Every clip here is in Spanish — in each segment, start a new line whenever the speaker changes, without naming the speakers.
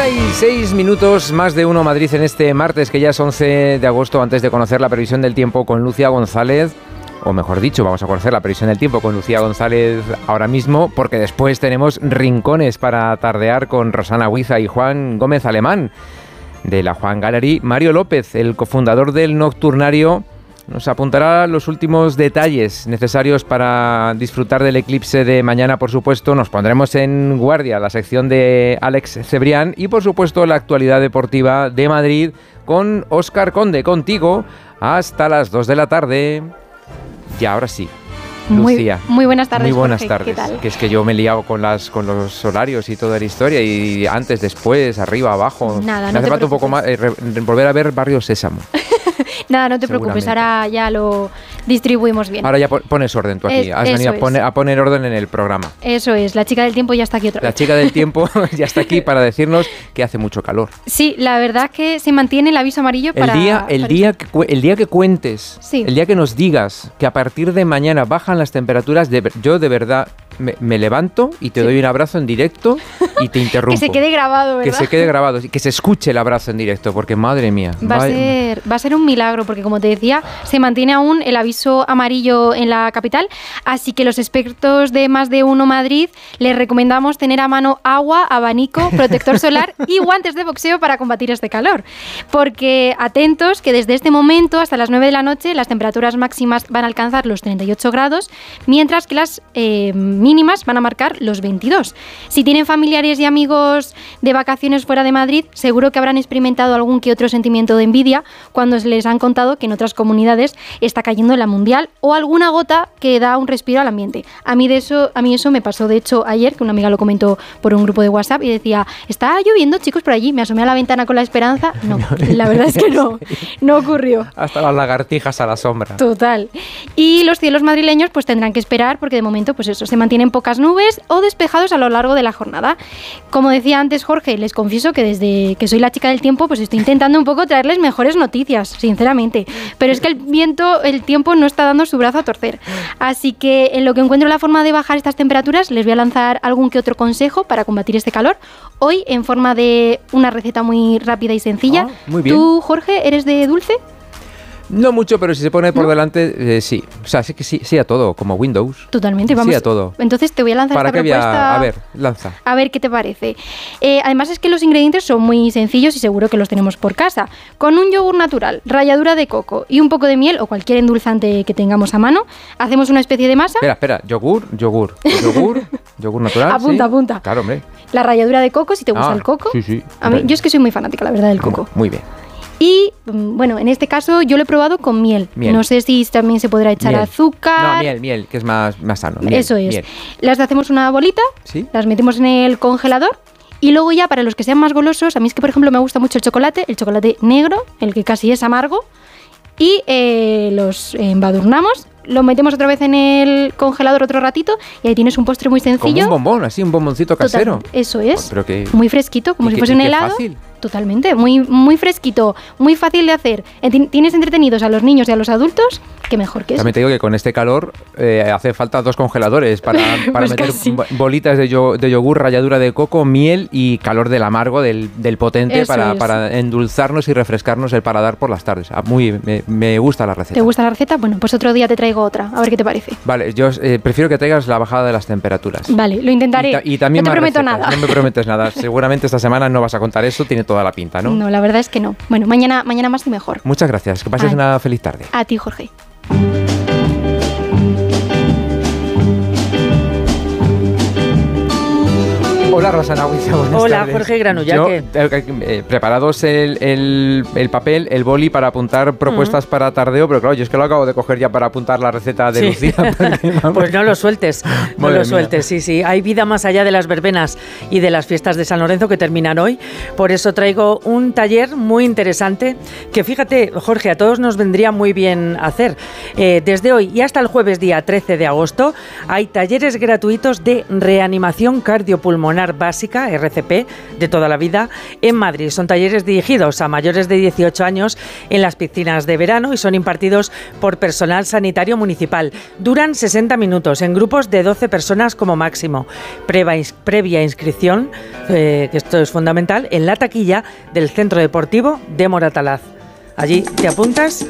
1:36 minutos, más de uno Madrid en este martes, que ya es 11 de agosto, antes de conocer la previsión del tiempo con Lucía González. O mejor dicho, vamos a conocer la previsión del tiempo con Lucía González ahora mismo, porque después tenemos rincones para tardear con Rosana Huiza y Juan Gómez Alemán, de la Juan Gallery. Mario López, el cofundador del Nocturnario, nos apuntará los últimos detalles necesarios para disfrutar del eclipse de mañana, por supuesto. Nos pondremos en guardia la sección de Alex Cebrián y, por supuesto, la actualidad deportiva de Madrid con Óscar Conde, contigo, hasta las 2 de la tarde. Y ahora sí, Lucía.
Muy buenas tardes,
Muy buenas
Jorge,
tardes.
¿qué tal?
Que es que yo me he liado con los horarios y toda la historia, y antes, después, arriba, abajo.
Nada,
me
no
hace
te
falta un poco más volver a ver Barrio Sésamo.
Nada, no te preocupes, ahora ya lo distribuimos bien.
Ahora ya pones orden tú aquí. Has venido a poner orden en el programa.
Eso es, la chica del tiempo ya está aquí otra vez.
La chica del tiempo ya está aquí para decirnos que hace mucho calor.
Sí, la verdad es que se mantiene el aviso amarillo para...
El día que cuentes,
sí,
el día que nos digas que a partir de mañana bajan las temperaturas, yo de verdad me levanto y te doy un abrazo en directo y te interrumpo.
Que se quede grabado, ¿verdad?
Que se quede grabado, que se escuche el abrazo en directo, porque madre mía.
Va a ser un milagro, porque como te decía, se mantiene aún el aviso amarillo en la capital, así que los expertos de Más de Uno Madrid les recomendamos tener a mano agua, abanico, protector solar y guantes de boxeo para combatir este calor. Porque atentos, que desde este momento hasta las 9 de la noche las temperaturas máximas van a alcanzar los 38 grados, mientras que las mínimas van a marcar los 22. Si tienen familiares y amigos de vacaciones fuera de Madrid, seguro que habrán experimentado algún que otro sentimiento de envidia cuando se les han contado que en otras comunidades está cayendo la mundial, o alguna gota que da un respiro al ambiente. A mí eso me pasó, de hecho, ayer, que una amiga lo comentó por un grupo de WhatsApp y decía, ¿está lloviendo, chicos, por allí? Me asomé a la ventana con la esperanza. No, la verdad es que no ocurrió.
Hasta las lagartijas a la sombra.
Total. Y los cielos madrileños pues tendrán que esperar, porque de momento pues eso, se mantienen pocas nubes o despejados a lo largo de la jornada. Como decía antes Jorge, les confieso que desde que soy la chica del tiempo pues estoy intentando un poco traerles mejores noticias, sinceramente, pero es que el tiempo no está dando su brazo a torcer. Así que en lo que encuentro la forma de bajar estas temperaturas, les voy a lanzar algún que otro consejo para combatir este calor, hoy en forma de una receta muy rápida y sencilla.
Muy bien.
¿Tú, Jorge, eres de dulce?
No mucho, pero si se pone por delante, sí. O sea, sí que sí a todo, como Windows.
Totalmente, vamos.
Sí a todo.
Entonces te voy a lanzar esta propuesta.
A ver, lanza.
A ver qué te parece. Además es que los ingredientes son muy sencillos y seguro que los tenemos por casa. Con un yogur natural, ralladura de coco y un poco de miel o cualquier endulzante que tengamos a mano, hacemos una especie de masa.
Espera, yogur natural.
Apunta.
Claro, hombre.
La ralladura de coco, si te gusta el coco.
Sí.
Yo es que soy muy fanática, la verdad, del coco.
Muy bien.
Y, bueno, en este caso yo lo he probado con miel. No sé si también se podrá echar azúcar.
No, miel, que es más sano.
Eso es.
Miel.
Las hacemos una bolita, ¿sí? Las metemos en el congelador y luego ya, para los que sean más golosos, a mí es que, por ejemplo, me gusta mucho el chocolate negro, el que casi es amargo, y los embadurnamos. Lo metemos otra vez en el congelador otro ratito y ahí tienes un postre muy sencillo.
Como un bombón, así, un bomboncito casero.
Eso es.
Pero que,
muy fresquito, como si fuese un helado.
Fácil.
Totalmente, muy fresquito, muy fácil de hacer. Tienes entretenidos a los niños y a los adultos, que mejor que eso.
También te digo que con este calor hace falta 2 congeladores para
pues
meter
casi.
Bolitas de yogur, ralladura de coco, miel y calor del amargo, del potente, para endulzarnos y refrescarnos el paladar por las tardes. Me gusta la receta.
¿Te gusta la receta? Bueno, pues otro día te traigo otra, a ver qué te parece.
Vale, yo prefiero que traigas la bajada de las temperaturas.
Vale, lo intentaré.
Y también
no te prometo
recetas.
nada.
No me prometes nada. Seguramente esta semana no vas a contar eso, tiene toda la pinta, ¿no?
No, la verdad es que no. Bueno, mañana más y mejor.
Muchas gracias, que pases una feliz tarde.
A ti, Jorge.
Hola, Rosana Huiza, buenas
Hola,
tardes.
Jorge Granullaque.
Preparados el papel, el boli para apuntar propuestas para tardeo, pero claro, yo es que lo acabo de coger ya para apuntar la receta de Lucía.
Pues no lo sueltes, sí. Hay vida más allá de las verbenas y de las fiestas de San Lorenzo que terminan hoy. Por eso traigo un taller muy interesante que, fíjate, Jorge, a todos nos vendría muy bien hacer. Desde hoy y hasta el jueves día 13 de agosto hay talleres gratuitos de reanimación cardiopulmonar cardiopulmonar básica, RCP, de toda la vida, en Madrid. Son talleres dirigidos a mayores de 18 años en las piscinas de verano y son impartidos por personal sanitario municipal. Duran 60 minutos en grupos de 12 personas como máximo. Previa inscripción, que esto es fundamental, en la taquilla del Centro Deportivo de Moratalaz. Allí te apuntas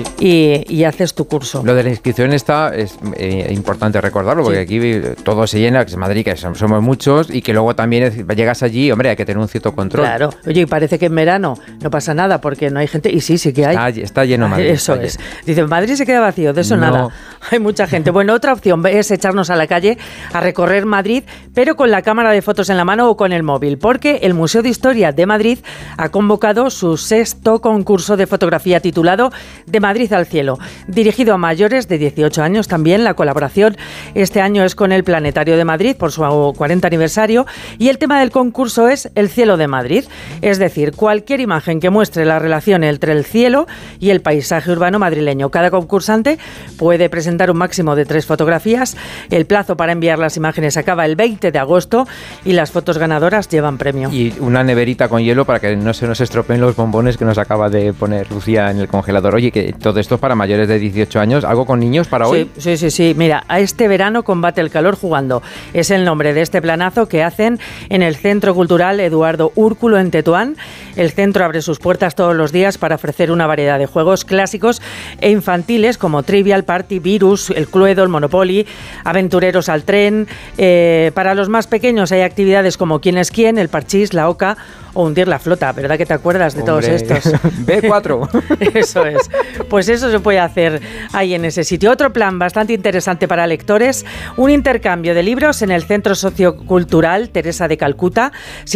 y haces tu curso.
Lo de la inscripción es importante recordarlo, porque aquí todo se llena, que es Madrid, que somos muchos, y que luego también llegas allí, hombre, hay que tener un cierto control.
Claro. Oye, y parece que en verano no pasa nada porque no hay gente, y sí que hay.
Está lleno Madrid.
Eso es. Dicen, Madrid se queda vacío, de eso nada. Hay mucha gente. Bueno, otra opción es echarnos a la calle a recorrer Madrid, pero con la cámara de fotos en la mano o con el móvil, porque el Museo de Historia de Madrid ha convocado su 6º concurso de fotografía titulado De Madrid al cielo, dirigido a mayores de 18 años. También la colaboración este año es con el Planetario de Madrid por su 40 aniversario, y el tema del concurso es el cielo de Madrid, es decir, cualquier imagen que muestre la relación entre el cielo y el paisaje urbano madrileño. Cada concursante puede presentar un máximo de 3 fotografías. El plazo para enviar las imágenes acaba el 20 de agosto y las fotos ganadoras llevan premio.
Y una neverita con hielo para que no se nos estropeen los bombones que nos acaba de poner Lucía en el congelador. Oye, que todo esto es para mayores de 18 años. ¿Algo con niños para hoy?
Sí. Mira, a este verano combate el calor jugando. Es el nombre de este planazo que hacen en el Centro Cultural Eduardo Úrculo en Tetuán. El centro abre sus puertas todos los días para ofrecer una variedad de juegos clásicos e infantiles como Trivial, Party, Virus, el Cluedo, el Monopoly, Aventureros al tren. Para los más pequeños hay actividades como Quién es quién, el Parchís, la Oca o Hundir la flota. ¿Verdad que te acuerdas de todos estos?
B4.
Eso es. Pues eso se puede hacer ahí en ese sitio. Otro plan bastante interesante para lectores, un intercambio de libros en el Centro Sociocultural Teresa de Calcuta,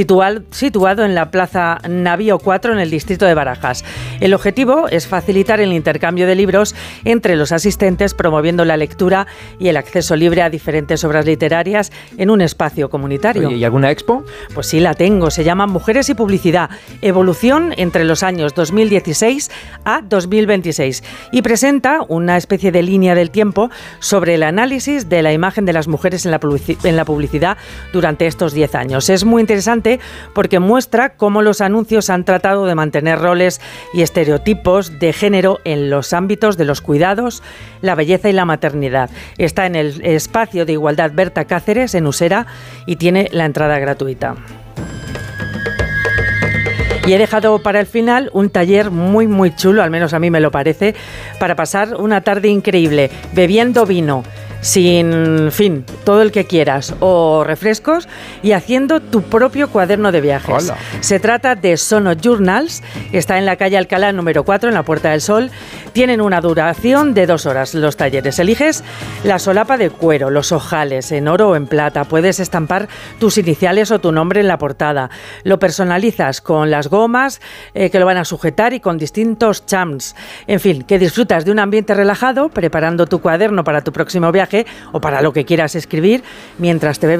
situado en la Plaza Navío 4 en el distrito de Barajas. El objetivo es facilitar el intercambio de libros entre los asistentes, promoviendo la lectura y el acceso libre a diferentes obras literarias en un espacio comunitario.
¿Y alguna expo?
Pues sí, la tengo. Se llama Mujeres y Publicidad, evolución entre los años 2016 a 2026 y presenta una especie de línea del tiempo sobre el análisis de la imagen de las mujeres en la publicidad durante estos 10 años. Es muy interesante porque muestra cómo los anuncios han tratado de mantener roles y estereotipos de género en los ámbitos de los cuidados, la belleza y la maternidad. Está en el espacio de igualdad Berta Cáceres en Usera y tiene la entrada gratuita. Y he dejado para el final un taller muy chulo, al menos a mí me lo parece, para pasar una tarde increíble, bebiendo vino, sin fin, todo el que quieras, o refrescos, y haciendo tu propio cuaderno de viajes.
Hola.
Se trata de Sono Journals, está en la calle Alcalá número 4, en la Puerta del Sol. Tienen una duración de 2 horas los talleres. Eliges la solapa de cuero, los ojales en oro o en plata. Puedes estampar tus iniciales o tu nombre en la portada. Lo personalizas con las gomas que lo van a sujetar y con distintos charms. En fin, que disfrutas de un ambiente relajado preparando tu cuaderno para tu próximo viaje o para lo que quieras escribir mientras te bebes